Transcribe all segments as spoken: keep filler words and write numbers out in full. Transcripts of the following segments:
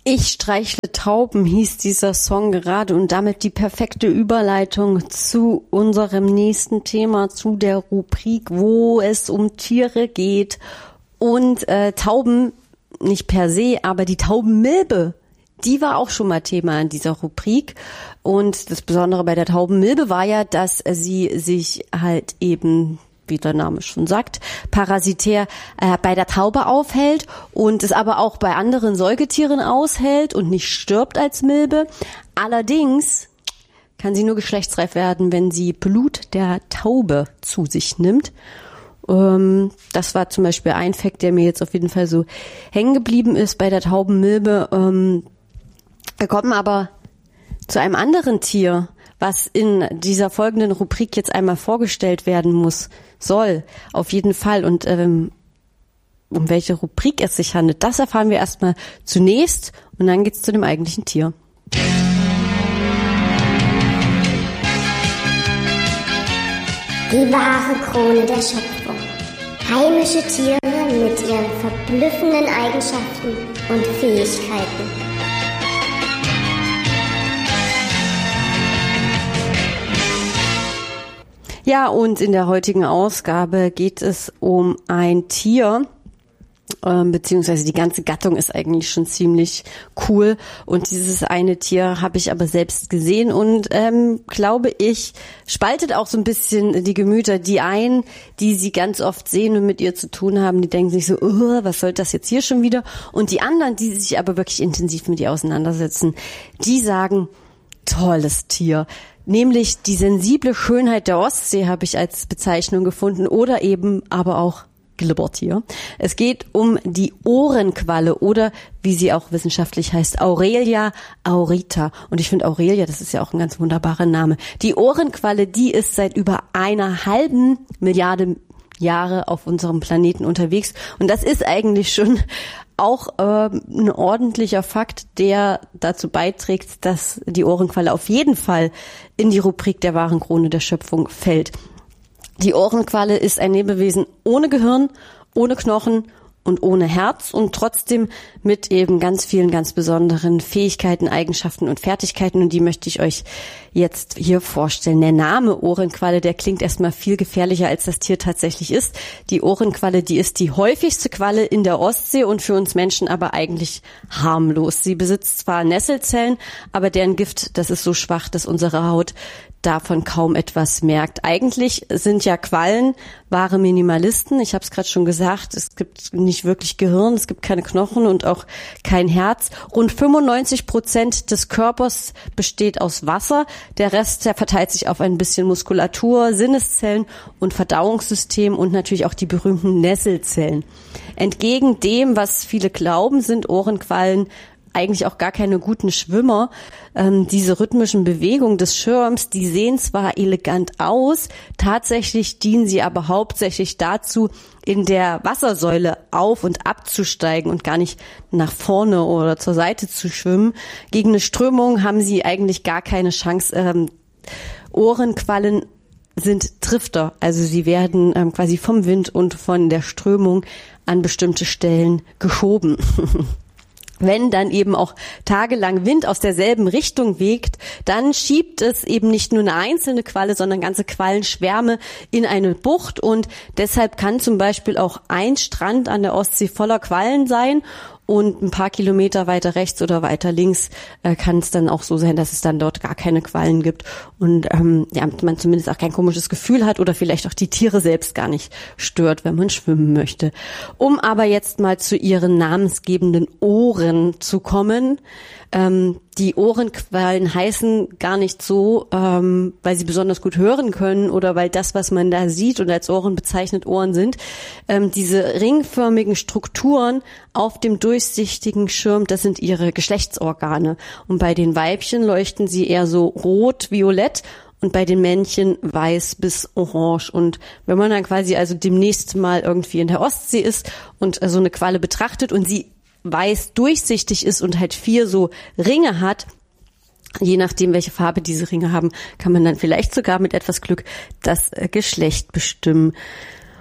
Ich streichle Tauben hieß dieser Song gerade und damit die perfekte Überleitung zu unserem nächsten Thema, zu der Rubrik, wo es um Tiere geht und äh, Tauben nicht per se, aber die Taubenmilbe, die war auch schon mal Thema in dieser Rubrik und das Besondere bei der Taubenmilbe war ja, dass sie sich halt eben, wie der Name schon sagt, parasitär äh, bei der Taube aufhält und es aber auch bei anderen Säugetieren aushält und nicht stirbt als Milbe. Allerdings kann sie nur geschlechtsreif werden, wenn sie Blut der Taube zu sich nimmt. Ähm, das war zum Beispiel ein Fakt, der mir jetzt auf jeden Fall so hängen geblieben ist bei der Taubenmilbe. Ähm, wir kommen aber zu einem anderen Tier, was in dieser folgenden Rubrik jetzt einmal vorgestellt werden muss, soll, auf jeden Fall. Und ähm, um welche Rubrik es sich handelt, das erfahren wir erstmal zunächst und dann geht's zu dem eigentlichen Tier. Die wahre Krone der Schöpfung. Heimische Tiere mit ihren verblüffenden Eigenschaften und Fähigkeiten. Ja, und in der heutigen Ausgabe geht es um ein Tier, ähm, beziehungsweise die ganze Gattung ist eigentlich schon ziemlich cool. Und dieses eine Tier habe ich aber selbst gesehen und ähm, glaube ich, spaltet auch so ein bisschen die Gemüter. Die einen, die sie ganz oft sehen und mit ihr zu tun haben, die denken sich so, oh, was soll das jetzt hier schon wieder? Und die anderen, die sich aber wirklich intensiv mit ihr auseinandersetzen, die sagen, tolles Tier. Nämlich die sensible Schönheit der Ostsee habe ich als Bezeichnung gefunden oder eben aber auch Glibbertier. Es geht um die Ohrenqualle oder wie sie auch wissenschaftlich heißt, Aurelia aurita. Und ich finde Aurelia, das ist ja auch ein ganz wunderbarer Name. Die Ohrenqualle, die ist seit über einer halben Milliarde Jahre auf unserem Planeten unterwegs. Und das ist eigentlich schon auch äh, ein ordentlicher Fakt, der dazu beiträgt, dass die Ohrenqualle auf jeden Fall in die Rubrik der wahren Krone der Schöpfung fällt. Die Ohrenqualle ist ein Lebewesen ohne Gehirn, ohne Knochen und ohne Herz und trotzdem mit eben ganz vielen ganz besonderen Fähigkeiten, Eigenschaften und Fertigkeiten und die möchte ich euch jetzt hier vorstellen. Der Name Ohrenqualle, der klingt erstmal viel gefährlicher, als das Tier tatsächlich ist. Die Ohrenqualle, die ist die häufigste Qualle in der Ostsee und für uns Menschen aber eigentlich harmlos. Sie besitzt zwar Nesselzellen, aber deren Gift, das ist so schwach, dass unsere Haut davon kaum etwas merkt. Eigentlich sind ja Quallen wahre Minimalisten. Ich habe es gerade schon gesagt, es gibt nicht wirklich Gehirn, es gibt keine Knochen und auch kein Herz. Rund fünfundneunzig Prozent des Körpers besteht aus Wasser. Der Rest, der verteilt sich auf ein bisschen Muskulatur, Sinneszellen und Verdauungssystem und natürlich auch die berühmten Nesselzellen. Entgegen dem, was viele glauben, sind Ohrenquallen eigentlich auch gar keine guten Schwimmer. Ähm, diese rhythmischen Bewegungen des Schirms, die sehen zwar elegant aus, tatsächlich dienen sie aber hauptsächlich dazu, in der Wassersäule auf- und abzusteigen und gar nicht nach vorne oder zur Seite zu schwimmen. Gegen eine Strömung haben sie eigentlich gar keine Chance. Ähm, Ohrenquallen sind Drifter, also sie werden ähm, quasi vom Wind und von der Strömung an bestimmte Stellen geschoben. Wenn dann eben auch tagelang Wind aus derselben Richtung weht, dann schiebt es eben nicht nur eine einzelne Qualle, sondern ganze Quallenschwärme in eine Bucht und deshalb kann zum Beispiel auch ein Strand an der Ostsee voller Quallen sein und ein paar Kilometer weiter rechts oder weiter links äh, kann es dann auch so sein, dass es dann dort gar keine Quallen gibt und ähm, ja, man zumindest auch kein komisches Gefühl hat oder vielleicht auch die Tiere selbst gar nicht stört, wenn man schwimmen möchte. Um aber jetzt mal zu ihren namensgebenden Ohren zu kommen. Ähm, die Ohrenquallen heißen gar nicht so, ähm, weil sie besonders gut hören können oder weil das, was man da sieht und als Ohren bezeichnet, Ohren sind. Ähm, diese ringförmigen Strukturen auf dem durchsichtigen Schirm, das sind ihre Geschlechtsorgane. Und bei den Weibchen leuchten sie eher so rot-violett und bei den Männchen weiß bis orange. Und wenn man dann quasi also demnächst mal irgendwie in der Ostsee ist und so eine Qualle betrachtet und sie weiß durchsichtig ist und halt vier so Ringe hat, je nachdem, welche Farbe diese Ringe haben, kann man dann vielleicht sogar mit etwas Glück das Geschlecht bestimmen.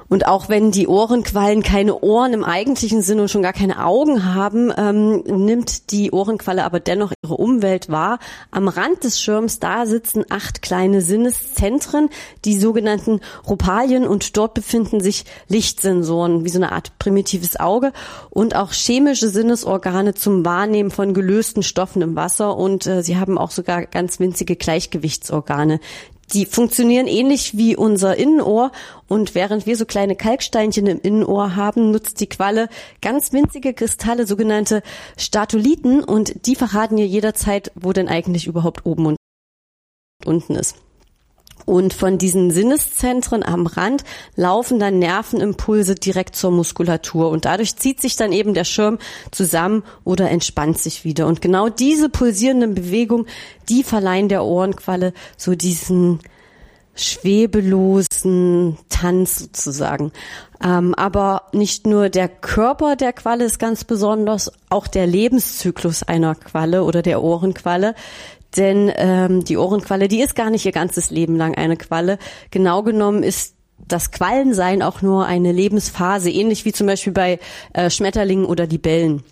Und auch wenn die Ohrenquallen keine Ohren im eigentlichen Sinne und schon gar keine Augen haben, ähm, nimmt die Ohrenqualle aber dennoch ihre Umwelt wahr. Am Rand des Schirms, da sitzen acht kleine Sinneszentren, die sogenannten Rhopalien, und dort befinden sich Lichtsensoren, wie so eine Art primitives Auge, und auch chemische Sinnesorgane zum Wahrnehmen von gelösten Stoffen im Wasser, und äh, sie haben auch sogar ganz winzige Gleichgewichtsorgane. Die funktionieren ähnlich wie unser Innenohr, und während wir so kleine Kalksteinchen im Innenohr haben, nutzt die Qualle ganz winzige Kristalle, sogenannte Statoliten, und die verraten ihr jederzeit, wo denn eigentlich überhaupt oben und unten ist. Und von diesen Sinneszentren am Rand laufen dann Nervenimpulse direkt zur Muskulatur, und dadurch zieht sich dann eben der Schirm zusammen oder entspannt sich wieder. Und genau diese pulsierenden Bewegungen, die verleihen der Ohrenqualle so diesen schwebelosen Tanz sozusagen. Ähm, aber nicht nur der Körper der Qualle ist ganz besonders, auch der Lebenszyklus einer Qualle oder der Ohrenqualle. Denn ähm, die Ohrenqualle, die ist gar nicht ihr ganzes Leben lang eine Qualle. Genau genommen ist das Quallensein auch nur eine Lebensphase, ähnlich wie zum Beispiel bei äh, Schmetterlingen oder Libellen.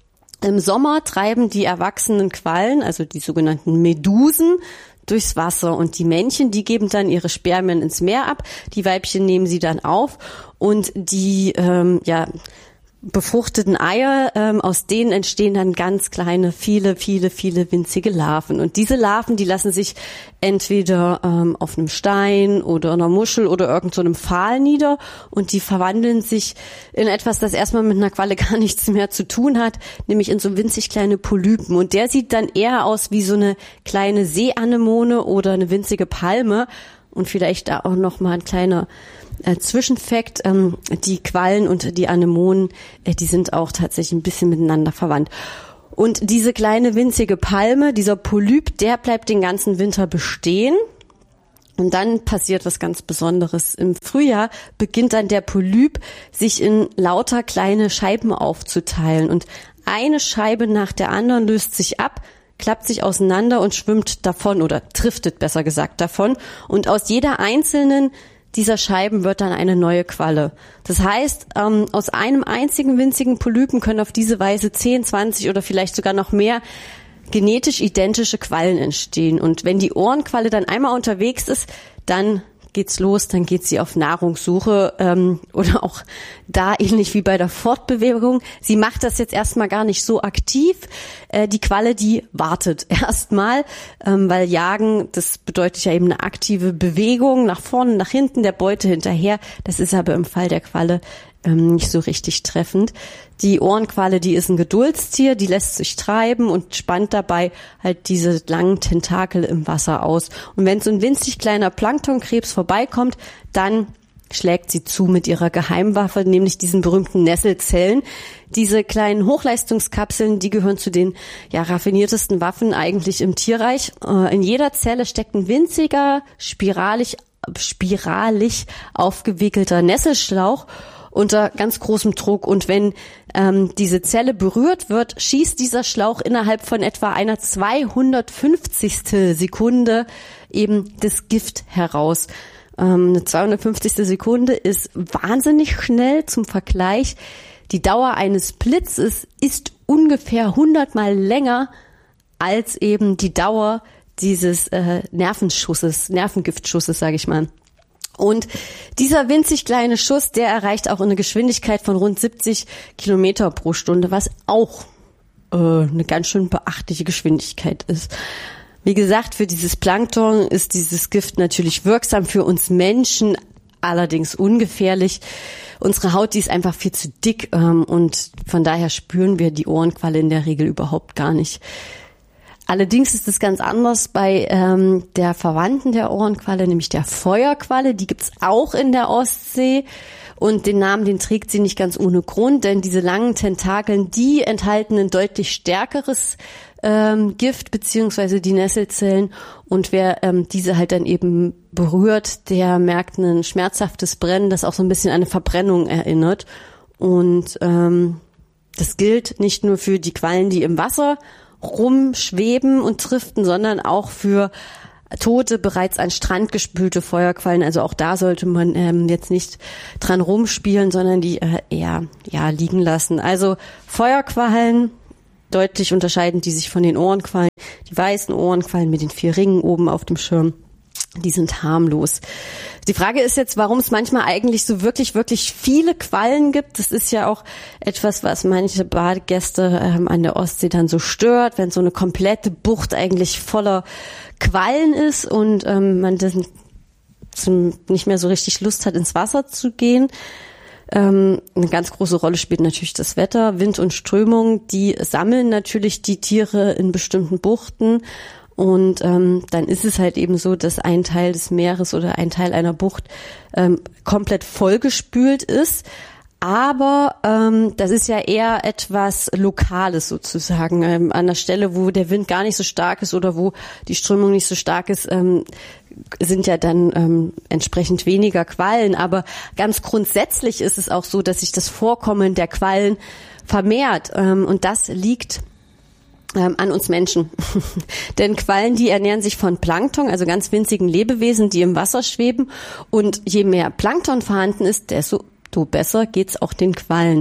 Im Sommer treiben die erwachsenen Quallen, also die sogenannten Medusen, durchs Wasser, und die Männchen, die geben dann ihre Spermien ins Meer ab, die Weibchen nehmen sie dann auf, und die ähm, ja befruchteten Eier, ähm, aus denen entstehen dann ganz kleine, viele, viele, viele winzige Larven. Und diese Larven, die lassen sich entweder ähm, auf einem Stein oder einer Muschel oder irgend so einem Pfahl nieder, und die verwandeln sich in etwas, das erstmal mit einer Qualle gar nichts mehr zu tun hat, nämlich in so winzig kleine Polypen. Und der sieht dann eher aus wie so eine kleine Seeanemone oder eine winzige Palme. Und vielleicht da auch noch mal ein kleiner äh, Zwischenfakt, ähm, die Quallen und die Anemonen, äh, die sind auch tatsächlich ein bisschen miteinander verwandt. Und diese kleine winzige Palme, dieser Polyp, der bleibt den ganzen Winter bestehen. Und dann passiert was ganz Besonderes. Im Frühjahr beginnt dann der Polyp, sich in lauter kleine Scheiben aufzuteilen. Und eine Scheibe nach der anderen löst sich ab, klappt sich auseinander und schwimmt davon oder driftet besser gesagt davon. Und aus jeder einzelnen dieser Scheiben wird dann eine neue Qualle. Das heißt, ähm, aus einem einzigen winzigen Polypen können auf diese Weise zehn, zwanzig oder vielleicht sogar noch mehr genetisch identische Quallen entstehen. Und wenn die Ohrenqualle dann einmal unterwegs ist, dann geht's los, dann geht sie auf Nahrungssuche, ähm, oder auch da ähnlich wie bei der Fortbewegung. Sie macht das jetzt erstmal gar nicht so aktiv. Äh, die Qualle, die wartet erstmal, ähm, weil Jagen, das bedeutet ja eben eine aktive Bewegung nach vorne, nach hinten, der Beute hinterher. Das ist aber im Fall der Qualle ähm, nicht so richtig treffend. Die Ohrenqualle, die ist ein Geduldstier, die lässt sich treiben und spannt dabei halt diese langen Tentakel im Wasser aus. Und wenn so ein winzig kleiner Planktonkrebs vorbeikommt, dann schlägt sie zu mit ihrer Geheimwaffe, nämlich diesen berühmten Nesselzellen. Diese kleinen Hochleistungskapseln, die gehören zu den ja raffiniertesten Waffen eigentlich im Tierreich. In jeder Zelle steckt ein winziger, spiralig, spiralig aufgewickelter Nesselschlauch unter ganz großem Druck, und wenn ähm, diese Zelle berührt wird, schießt dieser Schlauch innerhalb von etwa einer zweihundertfünfzigstel Sekunde eben das Gift heraus. Ähm, eine zweihundertfünfzigstel Sekunde ist wahnsinnig schnell. Zum Vergleich, die Dauer eines Blitzes ist ungefähr hundertmal länger als eben die Dauer dieses äh, Nervenschusses, Nervengiftschusses, sage ich mal. Und dieser winzig kleine Schuss, der erreicht auch eine Geschwindigkeit von rund siebzig Kilometer pro Stunde, was auch äh, eine ganz schön beachtliche Geschwindigkeit ist. Wie gesagt, für dieses Plankton ist dieses Gift natürlich wirksam, für uns Menschen allerdings ungefährlich. Unsere Haut, die ist einfach viel zu dick, ähm, und von daher spüren wir die Ohrenqualle in der Regel überhaupt gar nicht. Allerdings ist es ganz anders bei ähm, der Verwandten der Ohrenqualle, nämlich der Feuerqualle. Die gibt's auch in der Ostsee, und den Namen, den trägt sie nicht ganz ohne Grund, denn diese langen Tentakeln, die enthalten ein deutlich stärkeres ähm, Gift beziehungsweise die Nesselzellen, und wer ähm, diese halt dann eben berührt, der merkt ein schmerzhaftes Brennen, das auch so ein bisschen an eine Verbrennung erinnert. Und ähm, das gilt nicht nur für die Quallen, die im Wasser rumschweben und driften, sondern auch für tote, bereits an Strand gespülte Feuerquallen. Also auch da sollte man ähm, jetzt nicht dran rumspielen, sondern die äh, eher ja liegen lassen. Also Feuerquallen, deutlich unterscheiden die sich von den Ohrenquallen. Die weißen Ohrenquallen mit den vier Ringen oben auf dem Schirm, die sind harmlos. Die Frage ist jetzt, warum es manchmal eigentlich so wirklich, wirklich viele Quallen gibt. Das ist ja auch etwas, was manche Badegäste ähm, an der Ostsee dann so stört, wenn so eine komplette Bucht eigentlich voller Quallen ist und ähm, man das nicht mehr so richtig Lust hat, ins Wasser zu gehen. Ähm, eine ganz große Rolle spielt natürlich das Wetter, Wind und Strömung. Die sammeln natürlich die Tiere in bestimmten Buchten. Und ähm, dann ist es halt eben so, dass ein Teil des Meeres oder ein Teil einer Bucht ähm, komplett vollgespült ist. Aber ähm, das ist ja eher etwas Lokales sozusagen. Ähm, an der Stelle, wo der Wind gar nicht so stark ist oder wo die Strömung nicht so stark ist, ähm, sind ja dann ähm, entsprechend weniger Quallen. Aber ganz grundsätzlich ist es auch so, dass sich das Vorkommen der Quallen vermehrt. Ähm, und das liegt an uns Menschen. Denn Quallen, die ernähren sich von Plankton, also ganz winzigen Lebewesen, die im Wasser schweben. Und je mehr Plankton vorhanden ist, desto besser geht's auch den Quallen.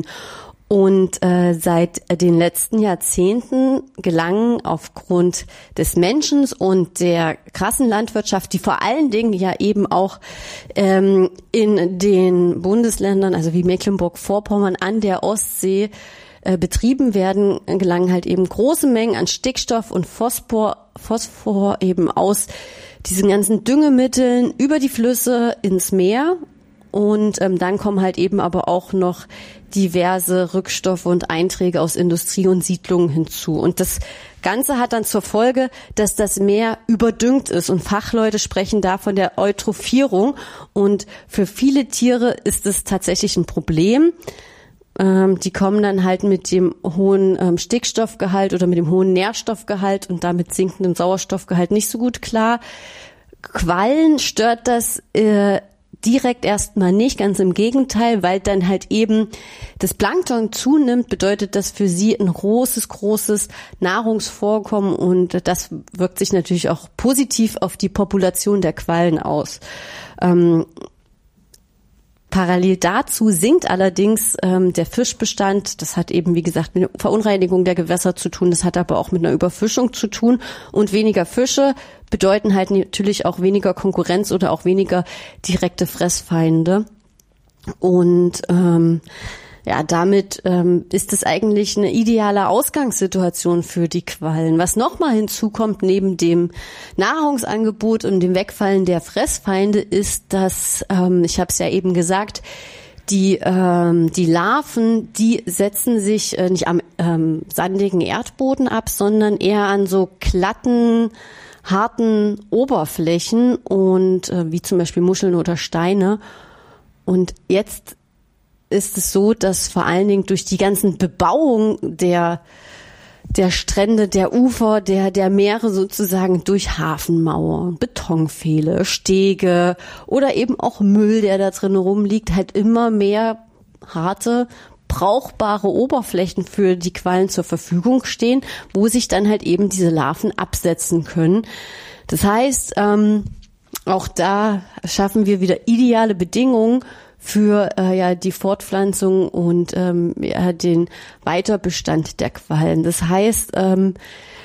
Und äh, seit den letzten Jahrzehnten gelangen aufgrund des Menschen und der krassen Landwirtschaft, die vor allen Dingen ja eben auch ähm, in den Bundesländern, also wie Mecklenburg-Vorpommern an der Ostsee, betrieben werden, gelangen halt eben große Mengen an Stickstoff und Phosphor, Phosphor eben aus diesen ganzen Düngemitteln über die Flüsse ins Meer. Und ähm, dann kommen halt eben aber auch noch diverse Rückstoffe und Einträge aus Industrie und Siedlungen hinzu. Und das Ganze hat dann zur Folge, dass das Meer überdüngt ist. Und Fachleute sprechen da von der Eutrophierung. Und für viele Tiere ist es tatsächlich ein Problem. Ähm, die kommen dann halt mit dem hohen ähm, Stickstoffgehalt oder mit dem hohen Nährstoffgehalt und damit sinkendem Sauerstoffgehalt nicht so gut klar. Quallen stört das äh, direkt erstmal nicht, ganz im Gegenteil, weil dann halt eben das Plankton zunimmt, bedeutet das für sie ein großes, großes Nahrungsvorkommen und das wirkt sich natürlich auch positiv auf die Population der Quallen aus. Ähm, Parallel dazu sinkt allerdings ähm, der Fischbestand. Das hat eben, wie gesagt, mit der Verunreinigung der Gewässer zu tun. Das hat aber auch mit einer Überfischung zu tun. Und weniger Fische bedeuten halt natürlich auch weniger Konkurrenz oder auch weniger direkte Fressfeinde. Und ähm, ja, damit ähm, ist es eigentlich eine ideale Ausgangssituation für die Quallen. Was nochmal hinzukommt neben dem Nahrungsangebot und dem Wegfallen der Fressfeinde ist, dass, ähm, ich habe es ja eben gesagt, die ähm, die Larven, die setzen sich äh, nicht am ähm, sandigen Erdboden ab, sondern eher an so glatten, harten Oberflächen und äh, wie zum Beispiel Muscheln oder Steine. Und jetzt ist es so, dass vor allen Dingen durch die ganzen Bebauung der der Strände, der Ufer, der der Meere sozusagen durch Hafenmauern, Betonpfähle, Stege oder eben auch Müll, der da drin rumliegt, halt immer mehr harte, brauchbare Oberflächen für die Quallen zur Verfügung stehen, wo sich dann halt eben diese Larven absetzen können. Das heißt, ähm, auch da schaffen wir wieder ideale Bedingungen für äh, ja die Fortpflanzung und ähm, ja, den Weiterbestand der Quallen. Das heißt, ähm,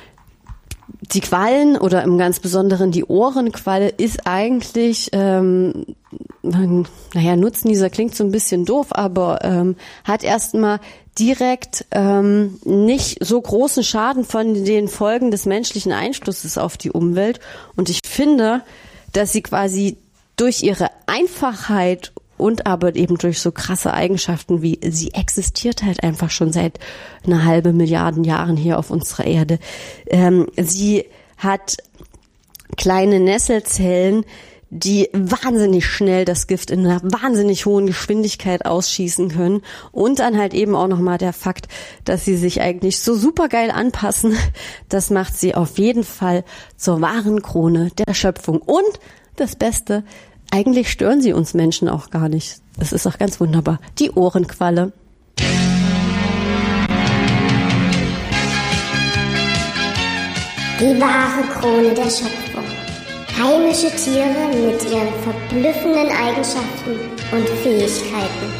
die Quallen oder im ganz Besonderen die Ohrenqualle ist eigentlich, ähm, naja, Nutznießer klingt so ein bisschen doof, aber ähm, hat erstmal direkt ähm, nicht so großen Schaden von den Folgen des menschlichen Einflusses auf die Umwelt. Und ich finde, dass sie quasi durch ihre Einfachheit und aber eben durch so krasse Eigenschaften wie sie existiert halt einfach schon seit einer halben Milliarden Jahren hier auf unserer Erde. Ähm, sie hat kleine Nesselzellen, die wahnsinnig schnell das Gift in einer wahnsinnig hohen Geschwindigkeit ausschießen können. Und dann halt eben auch nochmal der Fakt, dass sie sich eigentlich so supergeil anpassen. Das macht sie auf jeden Fall zur wahren Krone der Schöpfung. Und das Beste, eigentlich stören sie uns Menschen auch gar nicht. Das ist auch ganz wunderbar. Die Ohrenqualle. Die wahre Krone der Schöpfung. Heimische Tiere mit ihren verblüffenden Eigenschaften und Fähigkeiten.